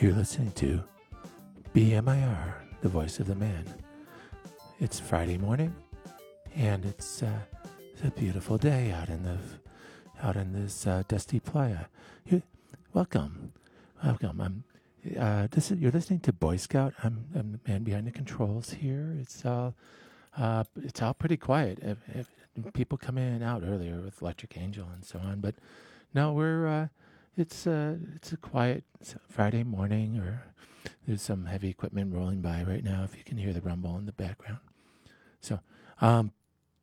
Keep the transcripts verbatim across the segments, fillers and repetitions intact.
You're listening to B M I R, the voice of the man. It's Friday morning, and it's, uh, it's a beautiful day out in the out in this uh, dusty playa. You, welcome, welcome. I'm uh, this is, you're listening to Boy Scout. I'm, I'm the man behind the controls here. It's all uh, it's all pretty quiet. If, if people come in and out earlier with Electric Angel and so on, but no, we're. Uh, It's uh, it's a quiet Friday morning, or there's some heavy equipment rolling by right now. If you can hear the rumble in the background, so um,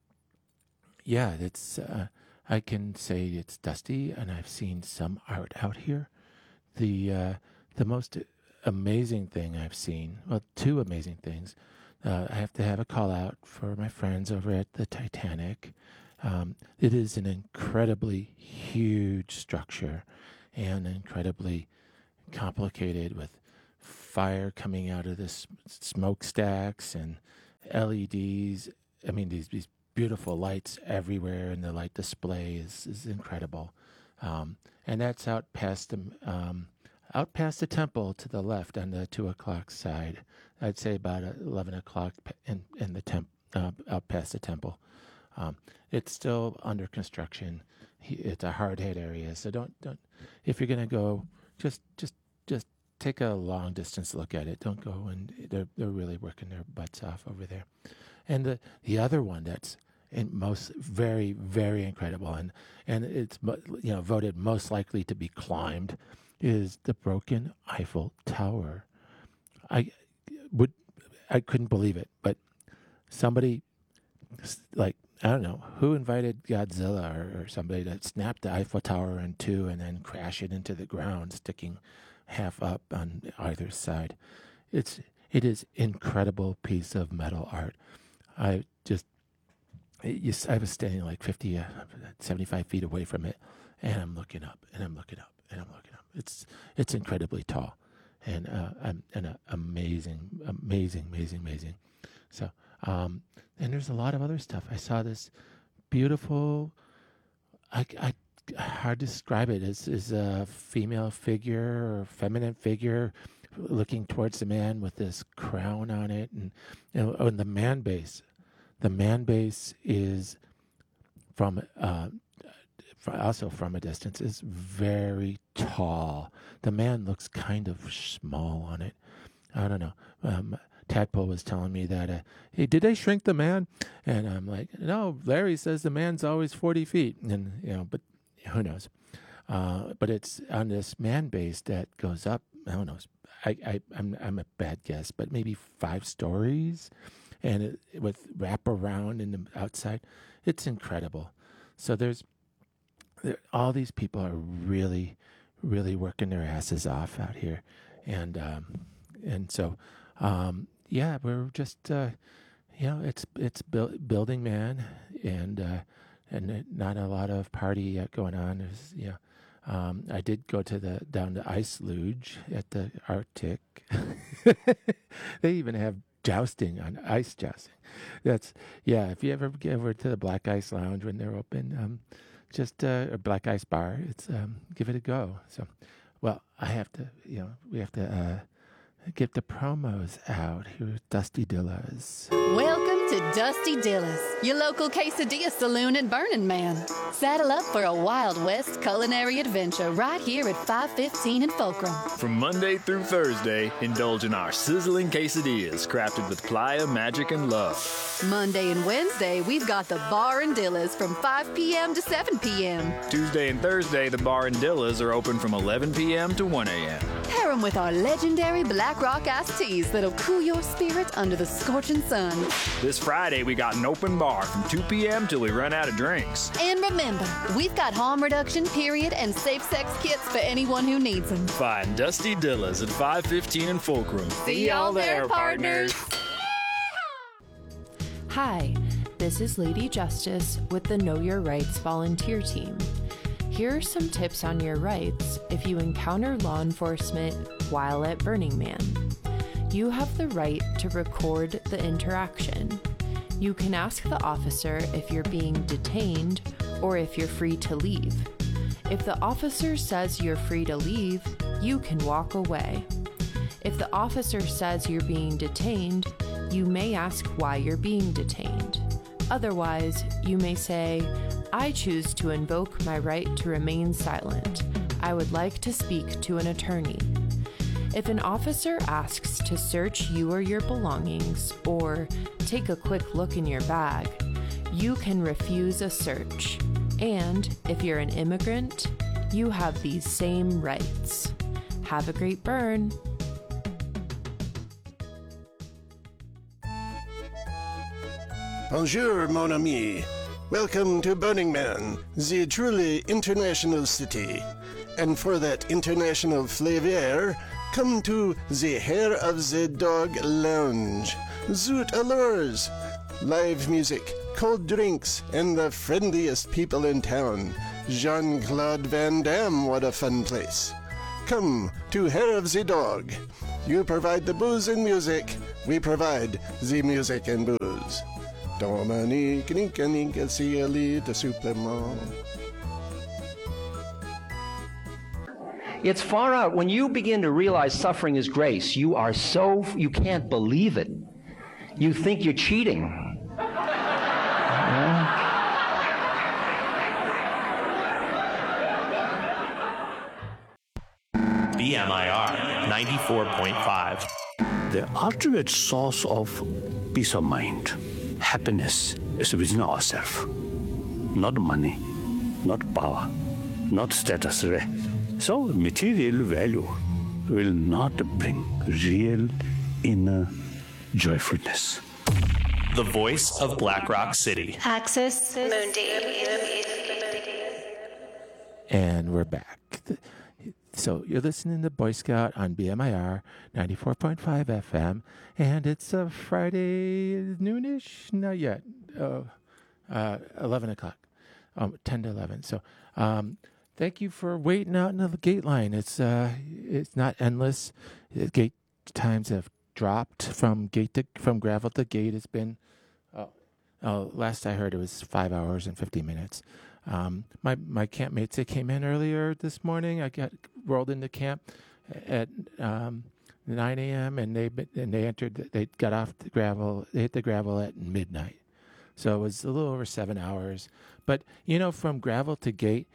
yeah, it's uh, I can say it's dusty, and I've seen some art out here. The uh, the most amazing thing I've seen, well, two amazing things. Uh, I have to have a call out for my friends over at the Titanic. Um, it is an incredibly huge structure. And incredibly complicated, with fire coming out of the smokestacks and L E Ds. I mean, these these beautiful lights everywhere, and the light display is, is incredible. Um, and that's out past the um, out past the temple to the left on the two o'clock side. I'd say about eleven o'clock in in the temp uh, out past the temple. Um, it's still under construction. It's a hard hit area, so don't don't. If you're gonna go, just just just take a long distance look at it. Don't go, and they're they're really working their butts off over there. And the the other one that's in most very very incredible, and and it's you know voted most likely to be climbed, is the broken Eiffel Tower. I would I couldn't believe it, but somebody like. I don't know who invited Godzilla or, or somebody to snap the Eiffel Tower in two and then crash it into the ground, sticking half up on either side. It's it is incredible piece of metal art. I just it, you, I was standing like fifty, uh, seventy-five feet away from it, and I'm looking up and I'm looking up and I'm looking up. It's it's incredibly tall, and uh, and, and uh, amazing, amazing, amazing, amazing. So. Um, and there's a lot of other stuff. I saw this beautiful, I, I hard to describe it, as is a female figure or feminine figure looking towards the man with this crown on it. And, you know, and the man base, the man base is from, uh, also from a distance, is very tall. The man looks kind of small on it. I don't know. Um, Tadpole was telling me that, uh, hey, did they shrink the man? And I'm like, no, Larry says the man's always forty feet. And, you know, but who knows? Uh, but it's on this man base that goes up, I don't know, I, I, I'm, I'm a bad guess, but maybe five stories, and it, with wraparound in the outside. It's incredible. So there's, there, all these people are really, really working their asses off out here. And, um, and so, um, yeah, we're just, uh, you know, it's it's bu- building man, and uh, and not a lot of party going on. There's, you know, um, I did go to the down to Ice Luge at the Arctic. They even have jousting on ice jousting. That's yeah. If you ever get over to the Black Ice Lounge when they're open, um, just uh, or Black Ice Bar, it's um, give it a go. So, well, I have to, you know, we have to. Uh, Get the promos out. Here's Dusty Dilla's. Welcome to Dusty Dilla's, your local quesadilla saloon in Burning Man. Saddle up for a Wild West culinary adventure right here at five fifteen in Fulcrum. From Monday through Thursday, indulge in our sizzling quesadillas crafted with playa, magic, and love. Monday and Wednesday, we've got the Bar and Dillas from five p.m. to seven p.m. Tuesday and Thursday, the Bar and Dillas are open from eleven p.m. to one a.m. Pair them with our legendary Black Rock iced teas that'll cool your spirit under the scorching sun. This Friday, we got an open bar from two p.m. till we run out of drinks. And remember, we've got harm reduction, period, and safe sex kits for anyone who needs them. Find Dusty Dilla's at five fifteen in Fulcrum. See y'all there, partners. Hi, this is Lady Justice with the Know Your Rights volunteer team. Here are some tips on your rights if you encounter law enforcement while at Burning Man. You have the right to record the interaction. You can ask the officer if you're being detained or if you're free to leave. If the officer says you're free to leave, you can walk away. If the officer says you're being detained, you may ask why you're being detained. Otherwise, you may say, I choose to invoke my right to remain silent. I would like to speak to an attorney. If an officer asks to search you or your belongings or take a quick look in your bag, you can refuse a search. And if you're an immigrant, you have these same rights. Have a great burn. Bonjour, mon ami. Welcome to Burning Man, the truly international city. And for that international flavor, come to the Hair of the Dog Lounge. Zoot allures. Live music, cold drinks, and the friendliest people in town. Jean-Claude Van Damme, what a fun place. Come to Hair of the Dog. You provide the booze and music. We provide the music and booze. Dominique, Nika, Nika, see a little supplement. It's far out. When you begin to realize suffering is grace, you are so, you can't believe it. You think you're cheating. Yeah. B M I R ninety-four point five. The ultimate source of peace of mind, happiness, is within ourselves. Not money, not power, not status. So material value will not bring real inner joyfulness. The voice of Black Rock City. Axis Mundi. And we're back. So you're listening to Boy Scout on B M I R ninety-four point five F M, and it's a Friday noonish? Not yet. Uh, uh, eleven o'clock. Um, ten to eleven. So um, thank you for waiting out in the gate line. It's uh, it's not endless. The gate times have dropped from gate to from gravel to gate. It's been oh, oh last I heard it was five hours and fifty minutes. Um, my my campmates, they came in earlier this morning. I got rolled into camp at um, nine a.m. and they and they entered. They got off the gravel. They hit the gravel at midnight, so it was a little over seven hours. But you know, from gravel to gate,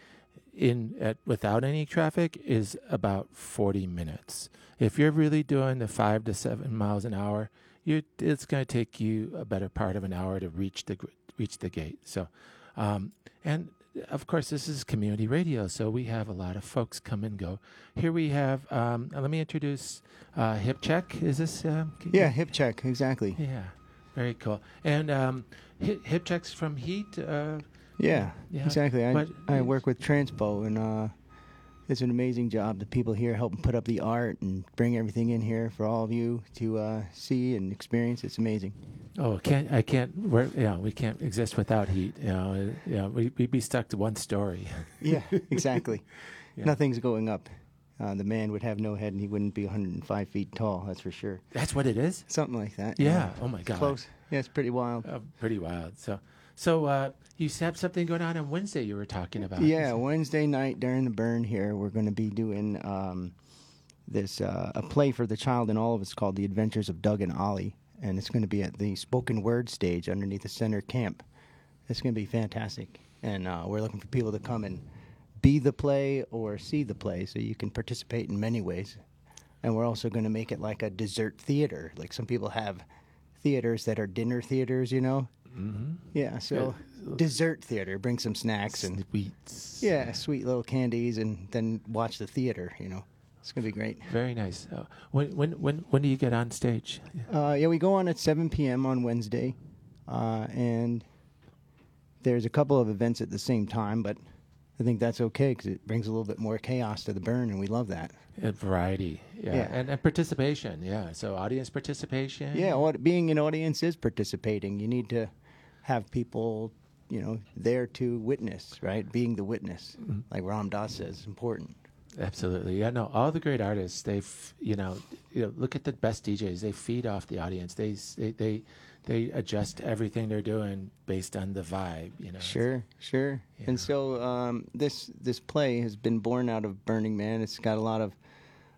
in at without any traffic is about forty minutes. If you're really doing the five to seven miles an hour, you it's going to take you a better part of an hour to reach the reach the gate. So, um, and of course, this is community radio, so we have a lot of folks come and go. Here we have, um, let me introduce uh, Hip Check. Is this? Uh, yeah, Hip Check, exactly. Yeah, very cool. And um, Hip, Hip Check's from Heat. Uh, yeah, yeah, exactly. I, but, I work with Transpo, and uh, it's an amazing job. The people here help put up the art and bring everything in here for all of you to uh, see and experience. It's amazing. Oh, can't I can't. We're, yeah, we can't exist without Heat. You know, yeah, we we'd be stuck to one story. Yeah, exactly. Yeah. Nothing's going up. Uh, the man would have no head, and he wouldn't be one hundred five feet tall. That's for sure. That's what it is. Something like that. Yeah. yeah. Oh my God. Close. Yeah, it's pretty wild. Uh, pretty wild. So, so uh, you have something going on on Wednesday. You were talking about. Yeah, Wednesday night during the burn here, we're going to be doing um, this uh, a play for the child and all of us called The Adventures of Doug and Ollie. And it's going to be at the spoken word stage underneath the center camp. It's going to be fantastic. And uh, we're looking for people to come and be the play or see the play, so you can participate in many ways. And we're also going to make it like a dessert theater. Like some people have theaters that are dinner theaters, you know? Mm-hmm. Yeah, so yeah. Dessert theater. Bring some snacks and sweets. Yeah, sweet little candies, and then watch the theater, you know? It's going to be great. Very nice. Uh, when when when when do you get on stage? Uh, yeah, we go on at seven p.m. on Wednesday, uh, and there's a couple of events at the same time, but I think that's okay because it brings a little bit more chaos to the burn, and we love that. And variety, yeah, yeah. And, and participation, yeah. So audience participation. Yeah, what, being an audience is participating. You need to have people, you know, there to witness, right? Being the witness, mm-hmm. like Ram Dass says, is important. Absolutely, yeah. No, all the great artists, they, you know, you know, look at the best D Js. They feed off the audience. They, they, they, they adjust everything they're doing based on the vibe. You know. Sure, sure. And so um, this this play has been born out of Burning Man. It's got a lot of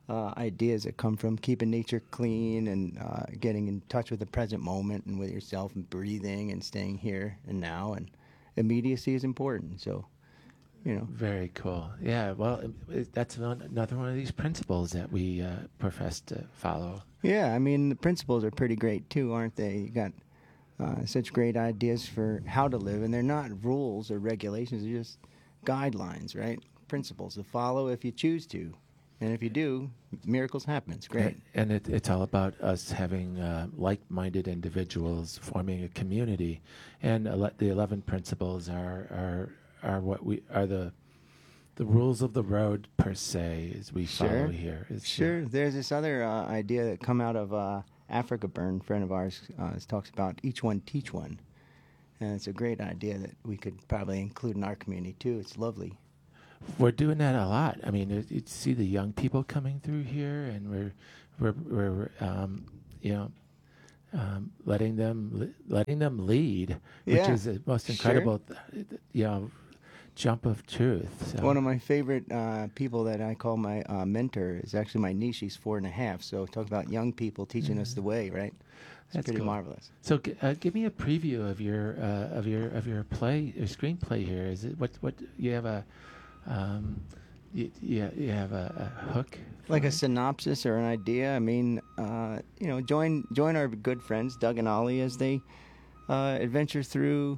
uh, ideas that come from keeping nature clean and uh, getting in touch with the present moment and with yourself and breathing and staying here and now. And immediacy is important. So, you know. Very cool. Yeah, well, it, it, that's one, another one of these principles that we uh, profess to follow. Yeah, I mean, the principles are pretty great, too, aren't they? You got uh, such great ideas for how to live, and they're not rules or regulations. They're just guidelines, right? Principles to follow if you choose to. And if you do, miracles happen. It's great. And it, it's all about us having uh, like-minded individuals forming a community. And ele- the eleven principles are, are are what we are the the rules of the road per se, as we Sure. follow here. It's, Sure. uh, There's this other uh, idea that come out of uh, Africa Burn, friend of ours, uh, talks about each one teach one. And it's a great idea that we could probably include in our community, too. It's lovely. We're doing that a lot. I mean, you see the young people coming through here, and we're we're we're um, you know um, letting them li- letting them lead, which Yeah, is the most sure. incredible, th- th- you know, jump of truth. So. One of my favorite uh, people that I call my uh, mentor is actually my niece. She's four and a half. So talk about young people teaching us the way, right? It's That's pretty cool. marvelous. So, g- uh, give me a preview of your uh, of your of your play, your screenplay here. Is it what what you have a um, you, you, you have a, a hook? Like for a it? synopsis or an idea. I mean, uh, you know, join join our good friends Doug and Ollie as they uh, adventure through,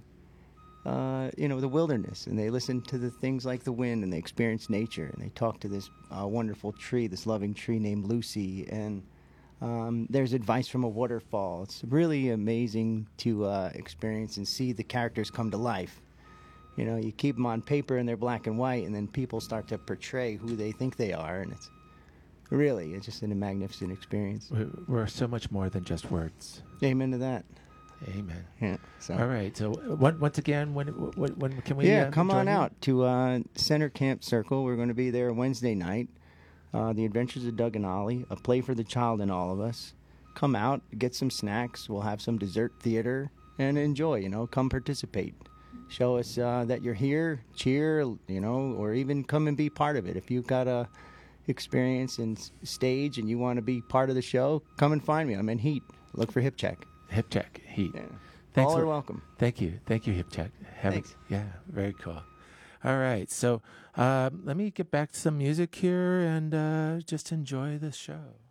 uh, you know, the wilderness, and they listen to the things like the wind, and they experience nature, and they talk to this uh, wonderful tree, this loving tree named Lucy, and um, there's advice from a waterfall. It's really amazing to uh, experience and see the characters come to life. You know, you keep them on paper and they're black and white, and then people start to portray who they think they are, and it's really, it's just a magnificent experience. We're, we're so much more than just words. Amen to that. Amen. Yeah. So. All right. So uh, one, once again, when when, when can we? Yeah, uh, come join on you? out to uh, Center Camp Circle. We're going to be there Wednesday night. Uh, the Adventures of Doug and Ollie, a play for the child in all of us. Come out, get some snacks. We'll have some dessert theater and enjoy. You know, come participate. Show us uh, that you're here. Cheer. You know, or even come and be part of it. If you've got a experience in s- stage and you want to be part of the show, come and find me. I'm in Heat. Look for Hip Check. Hip Check Heat. Yeah. Thanks All for- are welcome. Thank you. Thank you, Hip Check. Have Thanks. A, yeah, very cool. All right. So um, let me get back to some music here and uh, just enjoy the show.